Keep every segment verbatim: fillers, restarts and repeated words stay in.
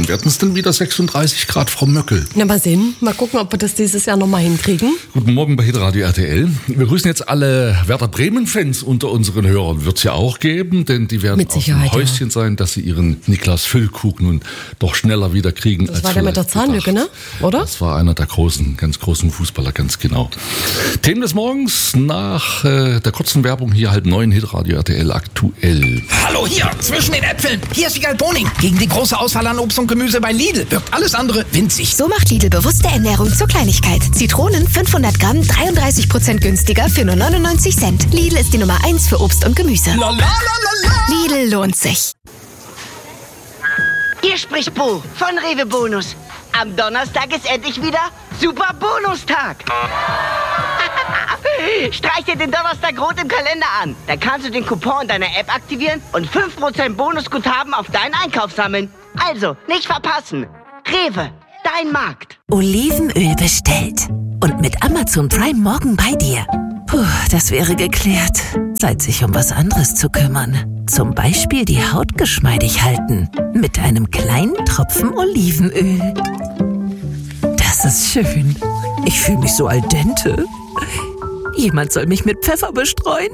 Wann werden es denn wieder sechsunddreißig Grad, Frau Möckel? Na, mal sehen. Mal gucken, ob wir das dieses Jahr nochmal hinkriegen. Guten Morgen bei Hitradio R T L. Wir grüßen jetzt alle Werder Bremen-Fans unter unseren Hörern. Wird es ja auch geben, denn die werden aus dem Häuschen ja. sein, dass sie ihren Niklas Füllkrug nun doch schneller wieder kriegen. Das als war der mit der Zahnlücke, ne? Oder? Das war einer der großen, ganz großen Fußballer, ganz genau. Themen des Morgens nach äh, der kurzen Werbung hier halb neun, Hitradio R T L aktuell. Hallo hier, zwischen den Äpfeln. Hier ist Wiegald Boning. Gegen die große Auswahl an Obst und Gemüse bei Lidl wirkt alles andere winzig. So macht Lidl bewusste Ernährung zur Kleinigkeit. Zitronen fünfhundert Gramm, dreiunddreißig Prozent günstiger für nur neunundneunzig Cent. Lidl ist die Nummer eins für Obst und Gemüse. La, la, la, la, la. Lidl lohnt sich. Hier spricht Bo von Rewe Bonus. Am Donnerstag ist endlich wieder Super Bonustag. Streich dir den Donnerstag rot im Kalender an. Dann kannst du den Coupon in deiner App aktivieren und fünf Prozent Bonusguthaben auf deinen Einkauf sammeln. Also, nicht verpassen. Rewe, dein Markt. Olivenöl bestellt. Und mit Amazon Prime morgen bei dir. Puh, das wäre geklärt. Zeit, sich um was anderes zu kümmern. Zum Beispiel die Haut geschmeidig halten. Mit einem kleinen Tropfen Olivenöl. Das ist schön. Ich fühle mich so al dente. Jemand soll mich mit Pfeffer bestreuen.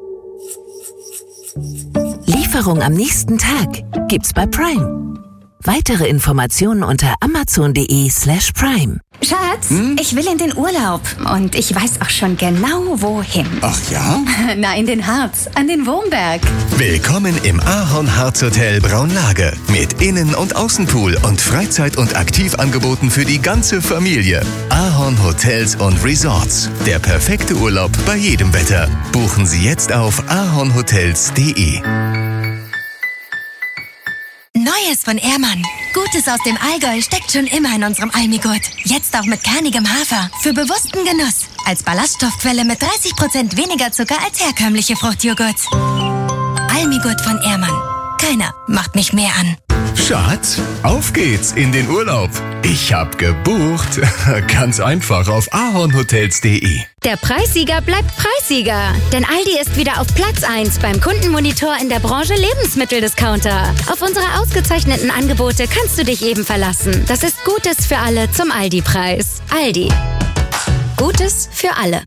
Lieferung am nächsten Tag gibt's bei Prime. Weitere Informationen unter amazon.de slash prime. Schatz, hm? ich will in den Urlaub und ich weiß auch schon genau, wohin. Ach ja? Na, in den Harz, an den Wurmberg. Willkommen im Ahorn Harz Hotel Braunlage. Mit Innen- und Außenpool und Freizeit- und Aktivangeboten für die ganze Familie. Ahorn Hotels und Resorts. Der perfekte Urlaub bei jedem Wetter. Buchen Sie jetzt auf ahornhotels punkt de. Neues von Ehrmann. Gutes aus dem Allgäu steckt schon immer in unserem Almigurt. Jetzt auch mit kernigem Hafer. Für bewussten Genuss. Als Ballaststoffquelle mit dreißig Prozent weniger Zucker als herkömmliche Fruchtjoghurts. Almigurt von Ehrmann. Keiner macht mich mehr an. Schatz, auf geht's in den Urlaub. Ich hab gebucht. Ganz einfach auf ahornhotels punkt de. Der Preissieger bleibt Preissieger. Denn Aldi ist wieder auf Platz eins beim Kundenmonitor in der Branche Lebensmitteldiscounter. Auf unsere ausgezeichneten Angebote kannst du dich eben verlassen. Das ist Gutes für alle zum Aldi-Preis. Aldi. Gutes für alle.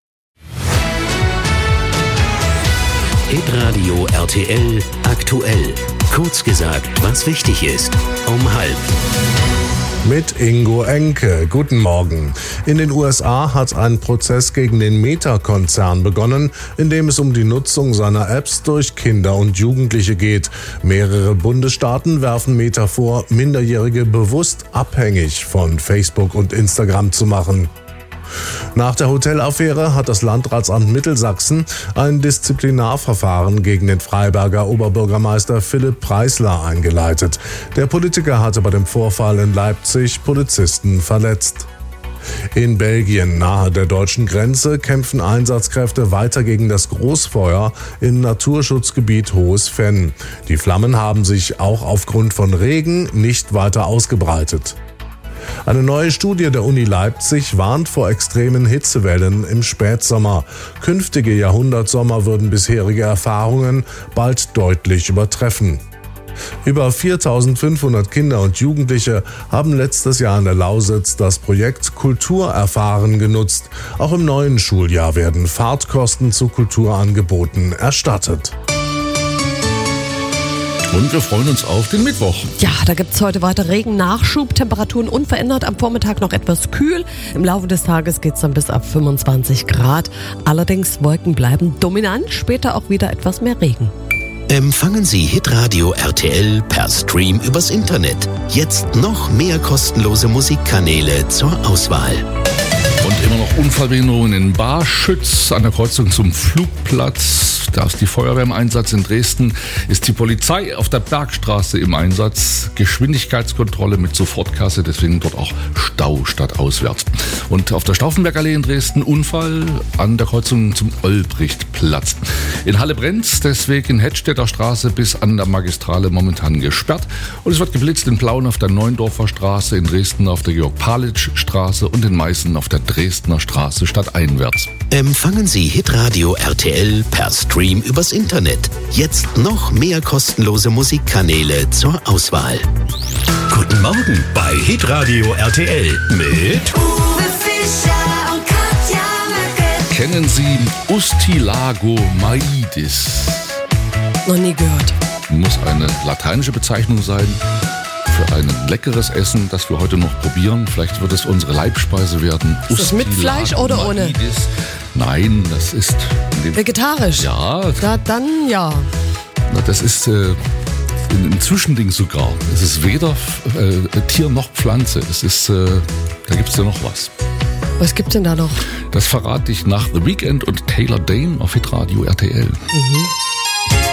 Hitradio R T L aktuell. Kurz gesagt, was wichtig ist. Um halb. Mit Ingo Enke. Guten Morgen. In den U S A hat ein Prozess gegen den Meta-Konzern begonnen, in dem es um die Nutzung seiner Apps durch Kinder und Jugendliche geht. Mehrere Bundesstaaten werfen Meta vor, Minderjährige bewusst abhängig von Facebook und Instagram zu machen. Nach der Hotelaffäre hat das Landratsamt Mittelsachsen ein Disziplinarverfahren gegen den Freiberger Oberbürgermeister Philipp Preisler eingeleitet. Der Politiker hatte bei dem Vorfall in Leipzig Polizisten verletzt. In Belgien, nahe der deutschen Grenze, kämpfen Einsatzkräfte weiter gegen das Großfeuer im Naturschutzgebiet Hohes Venn. Die Flammen haben sich auch aufgrund von Regen nicht weiter ausgebreitet. Eine neue Studie der Uni Leipzig warnt vor extremen Hitzewellen im Spätsommer. Künftige Jahrhundertsommer würden bisherige Erfahrungen bald deutlich übertreffen. Über viertausendfünfhundert Kinder und Jugendliche haben letztes Jahr in der Lausitz das Projekt Kultur erfahren genutzt. Auch im neuen Schuljahr werden Fahrtkosten zu Kulturangeboten erstattet. Und wir freuen uns auf den Mittwoch. Ja, da gibt es heute weiter Regen, Nachschub, Temperaturen unverändert, am Vormittag noch etwas kühl. Im Laufe des Tages geht es dann bis ab fünfundzwanzig Grad. Allerdings Wolken bleiben dominant, später auch wieder etwas mehr Regen. Empfangen Sie Hitradio R T L per Stream übers Internet. Jetzt noch mehr kostenlose Musikkanäle zur Auswahl. Und immer noch Unfallbehinderungen in Barschütz an der Kreuzung zum Flugplatz. Da ist die Feuerwehr im Einsatz. In Dresden ist die Polizei auf der Bergstraße im Einsatz. Geschwindigkeitskontrolle mit Sofortkasse, deswegen dort auch Stau statt auswärts. Und auf der Stauffenbergallee in Dresden Unfall an der Kreuzung zum Olbrichtplatz. In Halle brennt's, deswegen in Hedstedter Straße bis an der Magistrale momentan gesperrt. Und es wird geblitzt in Plauen auf der Neuendorfer Straße, in Dresden auf der Georg-Palitsch-Straße und in Meißen auf der Dresdner Straße stadteinwärts. Empfangen Sie Hitradio R T L per Stream übers Internet. Jetzt noch mehr kostenlose Musikkanäle zur Auswahl. Guten Morgen bei Hitradio R T L mit Uwe Fischer und Katja Möcke. Kennen Sie Ustilagomaides? Noch nie gehört. Muss eine lateinische Bezeichnung sein für ein leckeres Essen, das wir heute noch probieren. Vielleicht wird es unsere Leibspeise werden. Ist das mit Fleisch oder ohne? Nein, das ist... Vegetarisch? Ja. Ja, dann ja. Na, das ist äh, ein, ein Zwischending sogar. Es ist weder äh, Tier noch Pflanze. Es ist, äh, da gibt es ja noch was. Was gibt's denn da noch? Das verrate ich nach The Weeknd und Taylor Dayne auf Hitradio R T L. Mhm.